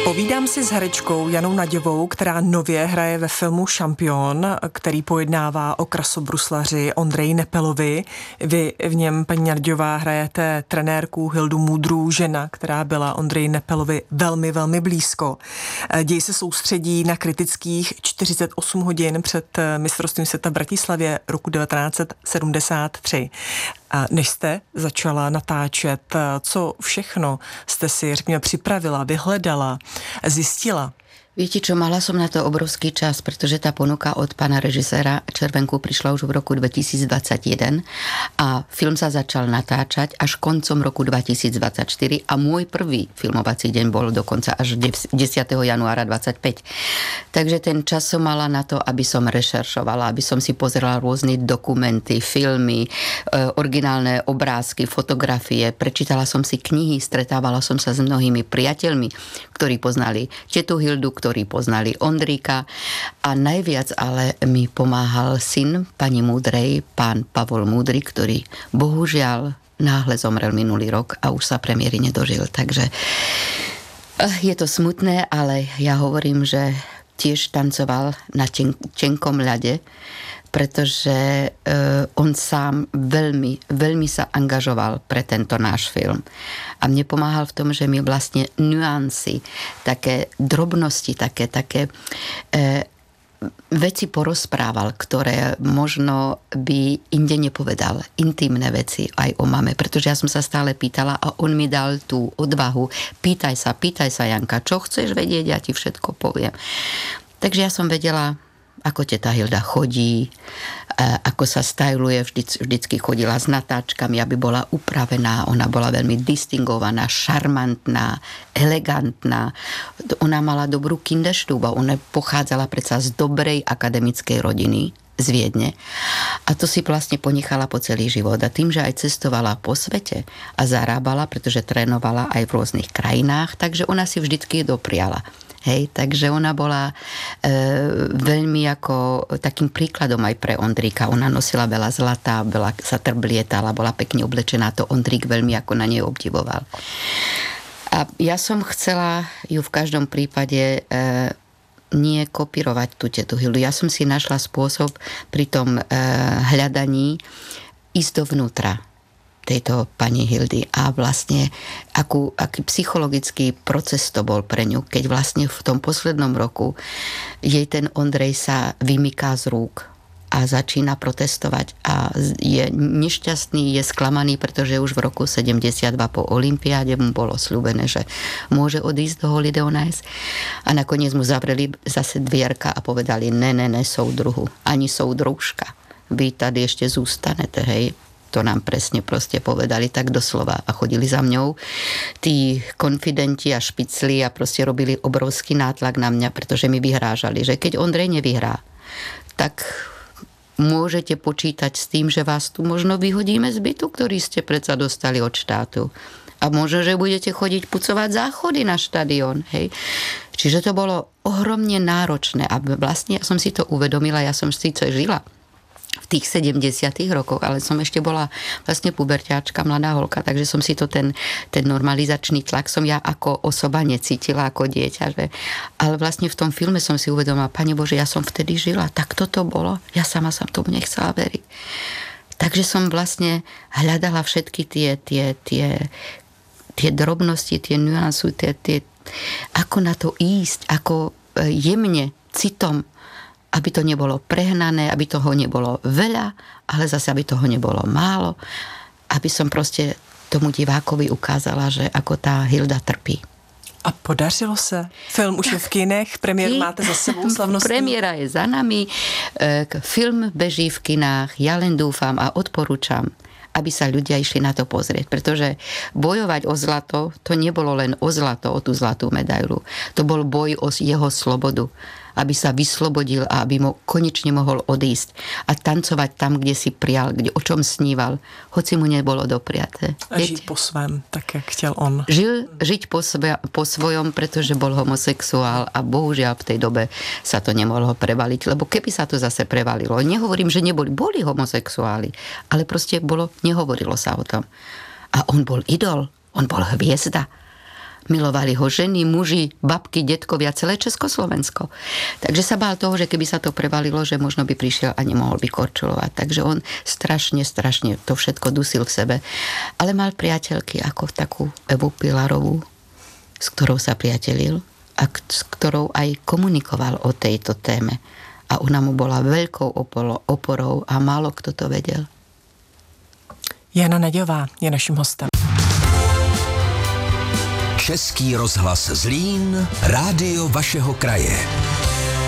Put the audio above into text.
Povídám si s herečkou Janou Naďovou, která nově hraje ve filmu Šampion, který pojednává o krasobruslaři Ondreji Nepelovi. Vy v něm, paní Naďová, hrajete trenérku Hildu Moudrou, žena, která byla Ondreji Nepelovi velmi, velmi blízko. Děj se soustředí na kritických 48 hodin před mistrovstvím světa v Bratislavě roku 1973. A než jste začala natáčet, co všechno jste si, řekněme, připravila, vyhledala, zjistila? Viete čo, mala som na to obrovský čas, pretože tá ponuka od pána režiséra Červenku prišla už v roku 2021 a film sa začal natáčať až koncom roku 2024 a môj prvý filmovací deň bol dokonca až 10. januára 25. Takže ten čas som mala na to, aby som rešeršovala, aby som si pozerala rôzne dokumenty, filmy, originálne obrázky, fotografie, prečítala som si knihy, stretávala som sa s mnohými priateľmi, ktorí poznali tetu Hildu, ktorí poznali Ondríka a najviac ale mi pomáhal syn pani Múdrej, pán Pavol Múdry, ktorý bohužiaľ náhle zomrel minulý rok a už sa premiéry nedožil. Takže je to smutné, ale ja hovorím, že tiež tancoval na tenkom ľade, pretože on sám veľmi, veľmi sa angažoval pre tento náš film. A mne pomáhal v tom, že mi vlastne nuancy, také drobnosti, také veci porozprával, ktoré možno by inde nepovedal. Intimné veci aj o mame, pretože ja som sa stále pýtala a on mi dal tú odvahu. Pýtaj sa, Janka, čo chceš vedieť, ja ti všetko poviem. Takže ja som vedela, ako teta Hilda chodí, ako sa styluje, vždycky chodila s natáčkami, aby bola upravená, ona bola veľmi distingovaná, šarmantná, elegantná. Ona mala dobrú kinderstube, ona pochádzala predsa z dobrej akademickej rodiny z Viedne a to si vlastne ponechala po celý život. A tým, že aj cestovala po svete a zarábala, pretože trénovala aj v rôznych krajinách, takže ona si vždycky dopriala. Hej, takže ona bola veľmi ako takým príkladom aj pre Ondríka. Ona nosila veľa zlata, sa trblietala, bola pekne oblečená. To Ondrík veľmi ako na nej obdivoval. A ja som chcela ju v každom prípade nie kopírovať tú tetu Hildu. Ja som si našla spôsob pri tom hľadaní ísť dovnútra tejto pani Hildy a vlastne aký psychologický proces to bol pre ňu, keď vlastne v tom poslednom roku jej ten Ondrej sa vymyká z rúk a začína protestovať a je nešťastný, je sklamaný, pretože už v roku 72 po olympiáde mu bolo sľúbené, že môže odísť do Holiday on Ice a nakoniec mu zavreli zase dvierka a povedali ne, soudruhu, ani soudružka. Vy tady ešte zústanete, hej. To nám presne proste povedali tak doslova a chodili za mňou tí konfidenti a špicli a proste robili obrovský nátlak na mňa, pretože mi vyhrážali, že keď Ondrej nevyhrá, tak môžete počítať s tým, že vás tu možno vyhodíme z bytu, ktorý ste predsa dostali od štátu. A možno, že budete chodiť pucovať záchody na štadión, hej. Čiže to bolo ohromne náročné a vlastne ja som si to uvedomila, ja som síce žila v tých 70. rokoch, ale som ešte bola vlastne puberťáčka, mladá holka, takže som si to ten normalizačný tlak som ja ako osoba necítila, ako dieťa. Že? Ale vlastne v tom filme som si uvedomila, Pane Bože, ja som vtedy žila, tak toto bolo, ja sama som tomu nechcela veriť. Takže som vlastne hľadala všetky tie drobnosti, tie nuansu, ako na to ísť, ako jemne, citom, aby to nebolo prehnané, aby toho nebolo veľa, ale zase aby toho nebolo málo, aby som proste tomu divákovi ukázala, že ako tá Hilda trpí. A podařilo se? Film už je v kinech, premiéru máte za sebou slavnostný. Premiéra je za nami, film beží v kinách, ja len dúfam a odporúčam, aby sa ľudia išli na to pozrieť. Pretože bojovať o zlato, to nebolo len o zlato, o tú zlatú medailu. To bol boj o jeho slobodu. Aby sa vyslobodil a aby konečne mohol odísť a tancovať tam, kde si prial, o čom sníval, hoci mu nebolo dopriaté. A žiť po svém, tak jak chtěl on. Žiť po svojom, pretože bol homosexuál a bohužiaľ v tej dobe sa to nemohlo prevaliť, lebo keby sa to zase prevalilo, nehovorím, že boli homosexuáli, ale proste nehovorilo sa o tom. A on bol idol, on bol hviezda. Milovali ho ženy, muži, babky, detkovia, celé Československo. Takže sa bál toho, že keby sa to prevalilo, že možno by prišiel a nemohol by korčulovať. Takže on strašne to všetko dusil v sebe. Ale mal priateľky ako takú Evu Pilarovú, s ktorou sa priatelil a s ktorou aj komunikoval o tejto téme. A ona mu bola veľkou oporou a málo kto to vedel. Jana Naďová je naším hostem. Český rozhlas Zlín, rádio vašeho kraje.